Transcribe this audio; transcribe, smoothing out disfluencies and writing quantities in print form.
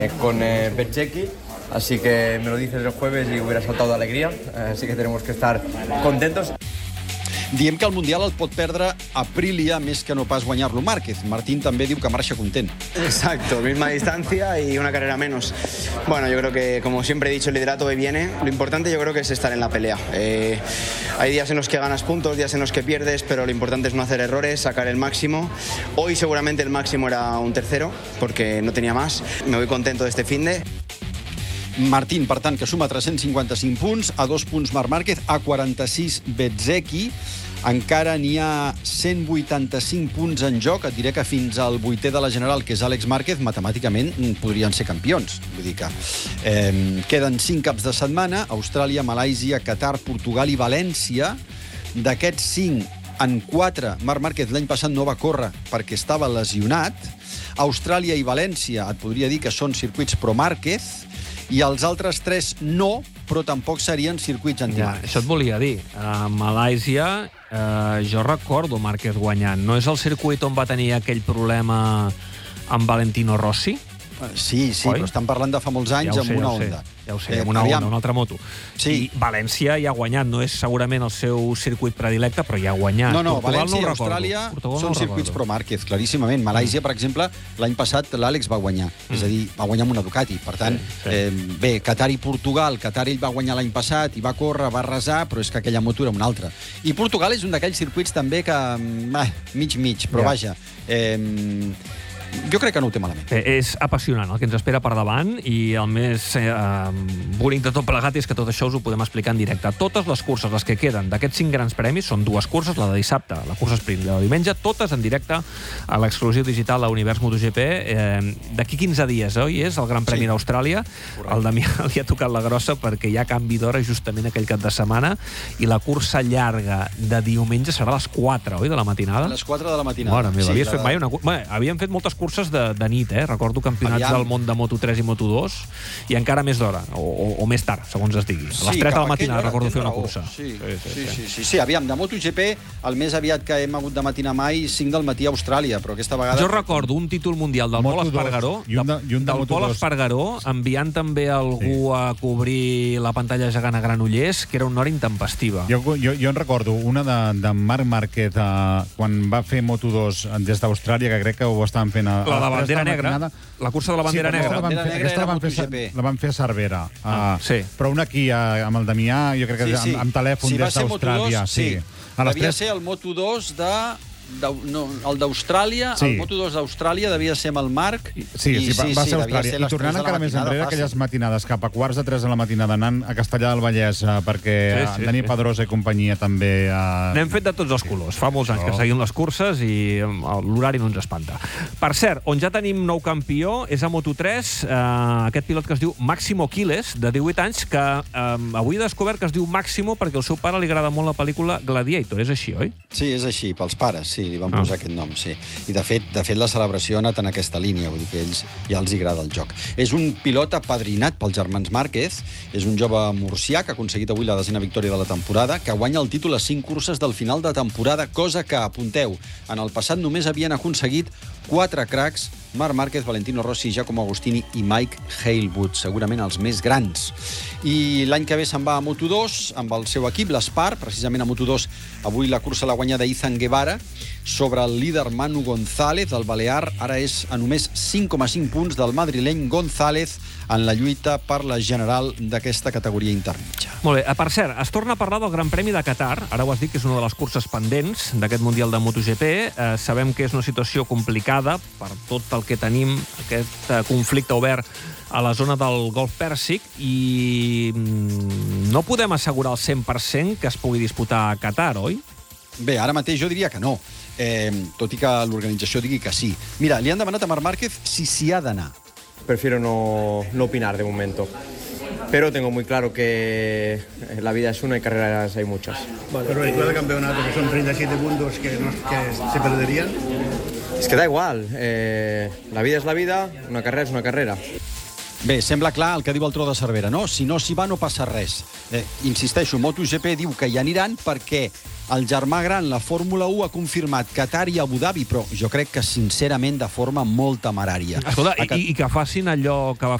con Bezzecchi, así que me lo dices el jueves y hubiera saltado de alegría, así que tenemos que estar contentos. Diem que el Mundial el pot perdre Aprilia més que no pas guanyar-lo Márquez. Martín també diu que marxa content. Exacto, misma distancia y una carrera menos. Bueno, yo creo que, como siempre he dicho, el liderato viene. Lo importante yo creo que es estar en la pelea. Hay días en los que ganas puntos, días en los que pierdes, pero lo importante es no hacer errores, sacar el máximo. Hoy seguramente el máximo era un tercero, porque no tenía más. Me voy contento de este finde. Martín, per tant, que suma 355 punts, a 2 punts Marc Márquez, a 46 Bezzecchi. Encara n'hi ha 185 punts en joc. Et diré que fins al vuitè de la General, que és Àlex Márquez, matemàticament podrien ser campions. Vull dir que queden 5 caps de setmana: Austràlia, Malàisia, Qatar, Portugal i València. D'aquests 5, en 4, Marc Márquez l'any passat no va córrer perquè estava lesionat. Austràlia i València et podria dir que són circuits pro Márquez, i els altres 3 no, però tampoc serien circuits anti-Márquez. Això et volia dir. A Malàisia, jo recordo Márquez guanyant. No és el circuit on va tenir aquell problema amb Valentino Rossi? Sí, Oi? però estan parlant de fa molts anys amb una Honda. Ja ho sé, amb una Honda, una altra moto. Sí. I València ja ha guanyat. No és segurament el seu circuit predilecte, però ja ha guanyat. No, Portugal València no i Austràlia són circuits pro Márquez, claríssimament. Malàisia, per exemple, l'any passat l'Àlex va guanyar. És a dir, va guanyar amb una Ducati. Per tant, bé, Qatar i Portugal. Qatar ell va guanyar l'any passat i va córrer, va arrasar, però és que aquella moto era una altra. I Portugal és un d'aquells circuits també que... mig, però vaja... Jo crec que no ho té malament. És apassionant el que ens espera per davant, i el més bonic de tot plegat és que tot això us ho podem explicar en directe. Totes les curses, les que queden d'aquests 5 grans premis, són 2 curses, la de dissabte, la cursa sprint, la de diumenge, totes en directe a l'exclusiu digital a Univers MotoGP. D'aquí 15 dies, oi? És el Gran Premi d'Austràlia. El Damià li ha tocat la grossa perquè hi ha canvi d'hora justament aquell cap de setmana, i la cursa llarga de diumenge serà a les 4, oi, de la matinada? A les 4 de la matinada. Mare meva, havies fet mai una cursa? Bé, havíem fet moltes curses de nit, Recordo campionats del món de Moto3 i Moto2, i encara més d'hora, o més tard, segons es digui. A les 3 de la matinada recordo fer una cursa. Sí, aviam, de MotoGP, el més aviat que hem hagut de matinar mai, 5 del matí a Austràlia, però aquesta vegada... Jo recordo un títol mundial del Pol Espargaró, del Pol Espargaró, enviant també algú a cobrir la pantalla gegant a Granollers, que era una hora intempestiva. Jo en recordo una de Marc Márquez quan va fer Moto2 des d'Austràlia, que crec que ho estaven fent a la bandera negra, la cursa de la bandera negra. Aquesta la van fer a Cervera. Però una aquí, amb el Damià, jo crec que amb telèfon des d'Austràlia. Devia ser el Moto2 el d'Austràlia, el Moto2 d'Austràlia devia ser amb el Marc. Sí, va ser Austràlia. I tornant encara més enrere, aquelles matinades cap a 2:45 de la matinada, anant a Castellà del Vallès, perquè Dani Pedrosa i companyia també... N'hem fet de tots els colors. Fa molts anys que seguim les curses i l'horari no ens espanta. Per cert, on ja tenim nou campió és a Moto3, aquest pilot que es diu Máximo Quiles, de 18 anys, que avui he descobert que es diu Máximo perquè al seu pare li agrada molt la pel·lícula Gladiator. És així, oi? Sí, és així, pels pares, sí, li van posar aquest nom, sí. I de fet la celebració ha anat en aquesta línia, vull dir que a ells ja els agrada el joc. És un pilot apadrinat pels germans Márquez, és un jove murcià que ha aconseguit avui la 10ª victòria de la temporada, que guanya el títol a 5 curses del final de temporada, cosa que, apunteu, en el passat només havien aconseguit 4 cracs: Marc Márquez, Valentino Rossi, Giacomo Agostini i Mike Hailwood, segurament els més grans. I l'any que ve se'n va a Moto2 amb el seu equip, l'Spar, precisament a Moto2. Avui la cursa la guanya d'Izan Guevara sobre el líder Manu González, el balear. Ara és a només 5,5 punts del madrileny González en la lluita per la general d'aquesta categoria intermitja. Molt bé. Per cert, es torna a parlar del Gran Premi de Qatar. Ara ho has dit, que és una de les curses pendents d'aquest Mundial de MotoGP. Sabem que és una situació complicada per tot el que tenim, aquest conflicte obert a la zona del Golf Pèrsic, i no podem assegurar al 100% que es pugui disputar a Qatar, oi? Bé, ara mateix jo diria que no, tot i que l'organització digui que sí. Mira, li han demanat a Marc Márquez si s'hi ha d'anar. Prefiero no opinar de momento, pero tengo muy claro que la vida es una y carreras hay muchas. Vale. Pero el de campeonato, que son 37 puntos que se perderían. Es que da igual, la vida es la vida, una carrera es una carrera. Bé, sembla clar el que diu el Tro de Cervera, no? Si no s'hi va, no passa res. Insisteixo, MotoGP diu que hi aniran perquè el germà gran, la Fórmula 1, ha confirmat Qatar i Abu Dhabi, però jo crec que, sincerament, de forma molt temerària. Escolta, i que facin allò que va